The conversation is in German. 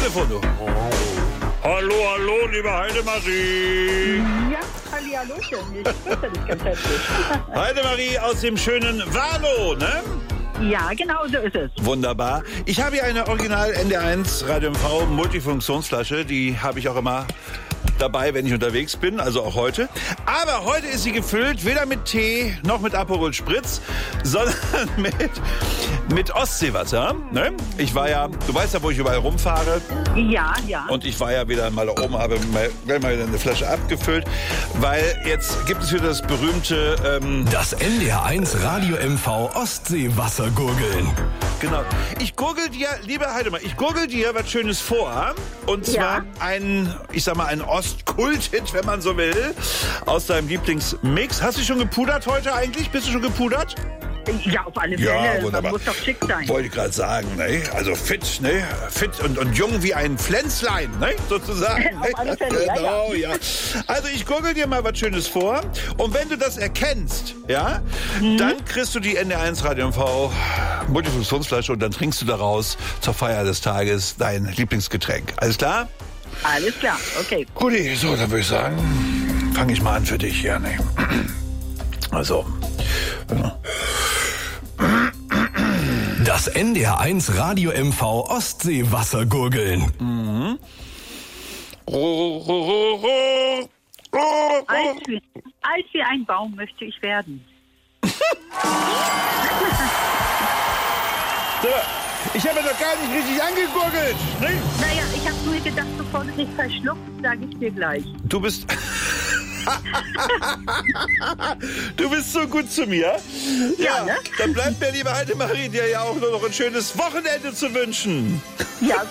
Telefon, du. Hallo, hallo, liebe Heidemarie. Ja, hallihallöchen. Ich grüße dich ganz herzlich. Heidemarie aus dem schönen Warnow, ne? Ja, genau so ist es. Wunderbar. Ich habe hier eine Original NDR1 Radio MV Multifunktionsflasche. Die habe ich auch immer dabei, wenn ich unterwegs bin, also auch heute. Aber heute ist sie gefüllt, weder mit Tee noch mit Aperol Spritz, sondern mit Ostseewasser. Ne? Ich war ja, du weißt ja, wo ich überall rumfahre. Ja, ja. Und ich war ja wieder mal da oben, habe mal wieder eine Flasche abgefüllt, weil jetzt gibt es wieder das berühmte... Das NDR1 Radio MV Ostseewassergurgeln. Genau. Ich gurgel dir, lieber Heidemann, ich gurgel dir was Schönes vor. Und zwar ein Ostkult-Hit, wenn man so will, aus deinem Lieblingsmix. Hast du schon gepudert heute eigentlich? Bist du schon gepudert? Ja, auf alle Fälle. Ja, wunderbar. Man muss doch schick sein. Wollte ich gerade sagen, ne? Also fit, ne? Fit und jung wie ein Pflänzlein, ne? Sozusagen. Auf alle Fälle, genau, ja. Also ich gurgel dir mal was Schönes vor. Und wenn du das erkennst, ja, dann kriegst du die NDR1 Radio MV Multifunktionsflasche und dann trinkst du daraus zur Feier des Tages dein Lieblingsgetränk. Alles klar? Alles klar, okay. Guti, so, dann würde ich sagen, fange ich mal an für dich, ja, ne? Also, Das NDR1 Radio MV Ostseewassergurgeln. Alt wie ein Baum möchte ich werden. So, ich habe doch gar nicht richtig angegurgelt. Ne? Naja, ich habe nur gedacht, bevor du dich verschluckst, sage ich dir gleich. Du bist... Du bist so gut zu mir. Ja, ne? Dann bleibt mir, liebe Heidemarie, dir ja auch nur noch ein schönes Wochenende zu wünschen. Ja,